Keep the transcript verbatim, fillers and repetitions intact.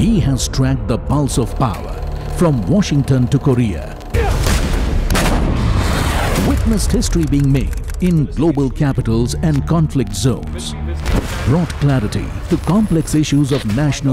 He has tracked the pulse of power from Washington to Korea. Witnessed history being made in global capitals and conflict zones. Brought clarity to complex issues of national